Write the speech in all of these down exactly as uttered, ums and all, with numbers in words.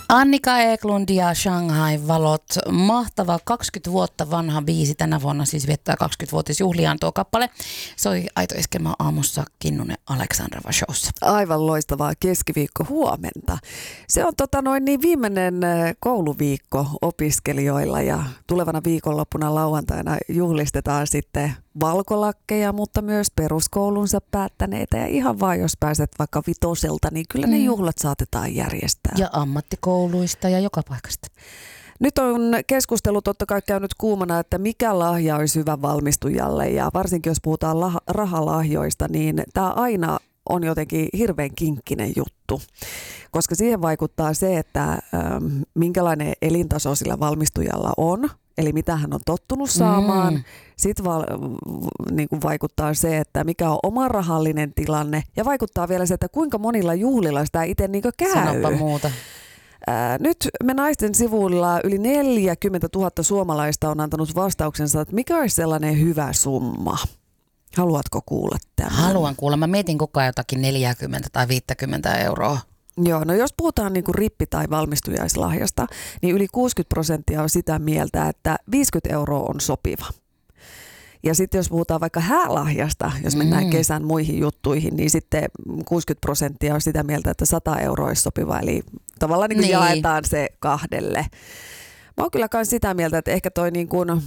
Annika Eklund ja Shanghai-valot. Mahtava kaksikymmentä vuotta vanha biisi. Tänä vuonna siis viettää kaksikymmentävuotisjuhliaan tuo kappale. Soi Aito Eskelma aamussa Kinnunen Aleksandrova showssa. Aivan loistavaa keskiviikko huomenta. Se on tota noin niin viimeinen kouluviikko opiskelijoilla ja tulevana viikonloppuna lauantaina juhlistetaan sitten valkolakkeja, mutta myös peruskoulunsa päättäneitä. Ja ihan vaan jos pääset vaikka vitoselta, niin kyllä ne juhlat saatetaan järjestää. Ja ammattikouluista ja joka paikasta. Nyt on keskustelu totta kai käynyt kuumana, että mikä lahja olisi hyvä valmistujalle. Ja varsinkin jos puhutaan lah- rahalahjoista, niin tämä aina on jotenkin hirveän kinkkinen juttu. Koska siihen vaikuttaa se, että ähm, minkälainen elintaso sillä valmistujalla on. Eli mitä hän on tottunut saamaan. Mm. Sitten va- niin kuin vaikuttaa se, että mikä on oma rahallinen tilanne. Ja vaikuttaa vielä se, että kuinka monilla juhlilla sitä itse niin kuin käy. Sanoppa muuta. Ää, nyt me naisten sivuilla yli neljäkymmentätuhatta suomalaista on antanut vastauksensa, että mikä olisi sellainen hyvä summa. Haluatko kuulla tämän? Haluan kuulla. Mä mietin koko ajan jotakin neljäkymmentä tai viisikymmentä euroa. Joo, no jos puhutaan niin kuin rippi- tai valmistujaislahjasta, niin yli kuusikymmentä prosenttia on sitä mieltä, että viisikymmentä euroa on sopiva. Ja sitten jos puhutaan vaikka häälahjasta, jos mennään mm. kesän muihin juttuihin, niin sitten kuusikymmentä prosenttia on sitä mieltä, että sata euroa olisi sopiva. Eli tavallaan niin kuin niin. jaetaan se kahdelle. Mä oon kyllä myös sitä mieltä, että ehkä toi niin kuin,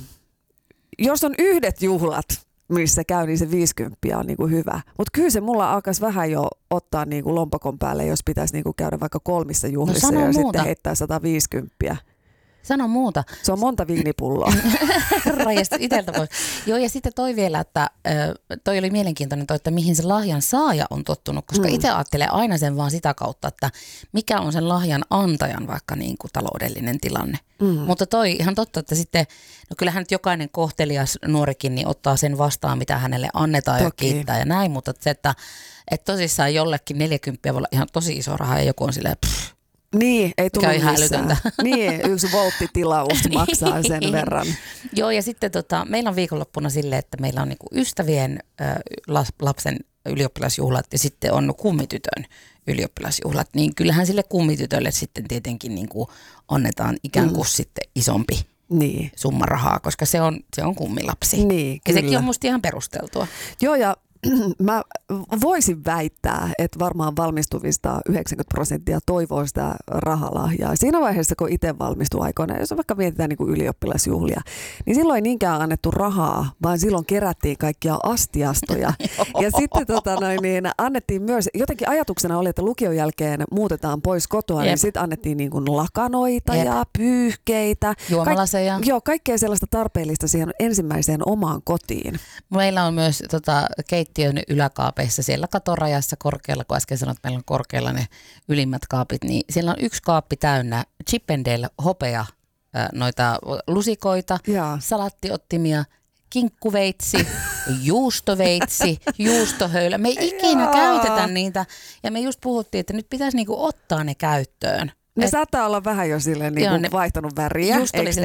jos on yhdet juhlat, missä käy, niin se viisikymmentä on niin kuin hyvä. Mutta kyllä se mulla alkaisi vähän jo ottaa niin kuin lompakon päälle, jos pitäisi niin kuin käydä vaikka kolmissa juhlissa no ja muuta. Sitten heittää sata viisikymmentä. Sano muuta. Se on monta viinipulloa. Rajasta iteltä pois. Joo, ja sitten toi vielä, että toi oli mielenkiintoinen toi, että mihin se lahjan saaja on tottunut, koska mm. itse ajattelee aina sen vaan sitä kautta, että mikä on sen lahjan antajan vaikka niin kuin taloudellinen tilanne. Mm. Mutta toi ihan totta, että sitten, no kyllähän nyt jokainen kohtelias nuorikin niin ottaa sen vastaan, mitä hänelle annetaan Toki. ja kiittää ja näin, mutta se, että, että tosissaan jollekin neljäkymppiä voi olla ihan tosi iso raha ja joku on silleen, pff, niin, ei tullut ihan älytöntä. Niin, yksi volttitilaus maksaa sen verran. Joo, ja sitten tota, meillä on viikonloppuna silleen, että meillä on niinku ystävien äh, lapsen ylioppilasjuhlat ja sitten on kummitytön ylioppilasjuhlat. Niin kyllähän sille kummitytölle sitten tietenkin niinku annetaan ikään kuin mm. sitten isompi niin. summa rahaa, koska se on, se on kummilapsi. Niin, ja sekin on musta ihan perusteltua. Joo, ja mä voisin väittää, että varmaan valmistuvista yhdeksänkymmentä prosenttia toivoo sitä rahalahjaa. Siinä vaiheessa, kun itse valmistuu aikoina, jos vaikka mietitään niin kuin ylioppilasjuhlia, niin silloin ei niinkään annettu rahaa, vaan silloin kerättiin kaikkia astiastoja. Ja sitten tota noin, niin annettiin myös, jotenkin ajatuksena oli, että lukion jälkeen muutetaan pois kotoa, Jep. niin sitten annettiin niin kuin lakanoita Jep. ja pyyhkeitä. Juomalaseja. Kaik- joo, kaikkea sellaista tarpeellista siihen ensimmäiseen omaan kotiin. Meillä on myös tota, keittiön yläkaapeissa siellä katorajassa korkealla, kun äsken sanoit, että meillä on korkealla ne ylimmät kaapit, niin siellä on yksi kaappi täynnä Chip and Dale hopea, noita lusikoita, ja. salattiottimia, kinkkuveitsi, juustoveitsi, juustohöylä. Me ei ikinä Jaa. käytetä niitä ja me just puhuttiin, että nyt pitäisi niinku ottaa ne käyttöön. Ne Et, saattaa olla vähän jo silleen niinku vaihtanut väriä. Just oli